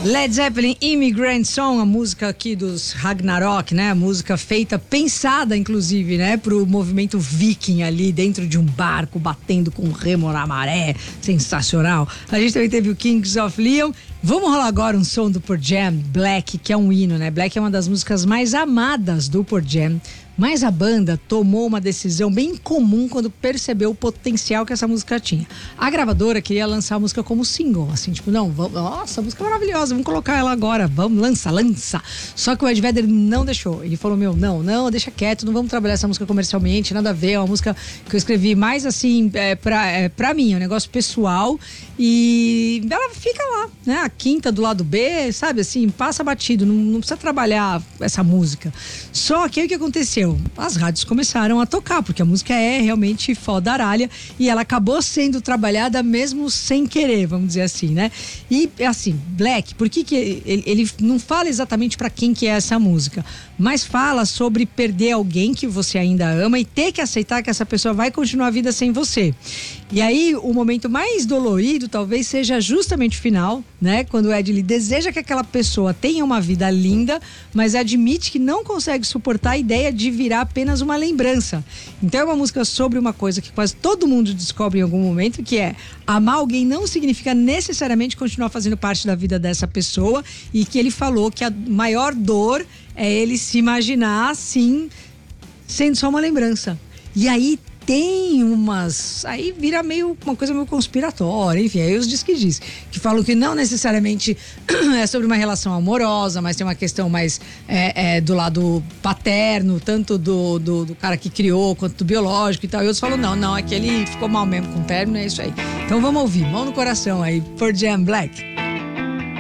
Led Zeppelin, Immigrant Song, a música aqui dos Ragnarok, né? A música feita, pensada inclusive, né? Pro movimento viking ali dentro de um barco, batendo com o remo na maré. Sensacional. A gente também teve o Kings of Leon. Vamos rolar agora um som do Pearl Jam, Black, que é um hino, né? Black é uma das músicas mais amadas do Pearl Jam. Mas a banda tomou uma decisão bem incomum quando percebeu o potencial que essa música tinha. A gravadora queria lançar a música como single, assim, tipo, não, vamos, nossa, a música é maravilhosa, vamos colocar ela agora, vamos, lança. Só que o Ed Vedder não deixou. Ele falou, não, deixa quieto, não vamos trabalhar essa música comercialmente, nada a ver, é uma música que eu escrevi mais assim, pra mim, é um negócio pessoal e ela fica lá, né? A quinta do lado B, sabe, assim, passa batido, não precisa trabalhar essa música. Só que aí o que aconteceu? As rádios começaram a tocar, porque a música é realmente fodaralha e ela acabou sendo trabalhada mesmo sem querer, vamos dizer assim, né? E assim, Black, por que ele não fala exatamente pra quem que é essa música, mas fala sobre perder alguém que você ainda ama e ter que aceitar que essa pessoa vai continuar a vida sem você. E aí, o momento mais dolorido talvez seja justamente o final, né? Quando o Ed ele deseja que aquela pessoa tenha uma vida linda, mas admite que não consegue suportar a ideia de virar apenas uma lembrança. Então é uma música sobre uma coisa que quase todo mundo descobre em algum momento, que é amar alguém não significa necessariamente continuar fazendo parte da vida dessa pessoa, e que ele falou que a maior dor é ele se imaginar assim, sendo só uma lembrança. E aí tem umas... Aí vira meio uma coisa meio conspiratória, enfim, aí os diz que falam que não necessariamente é sobre uma relação amorosa, mas tem uma questão mais do lado paterno, tanto do cara que criou, quanto do biológico e tal. E outros falam, não, é que ele ficou mal mesmo com o término, é isso aí. Então vamos ouvir, mão no coração aí, Pearl Jam, Black.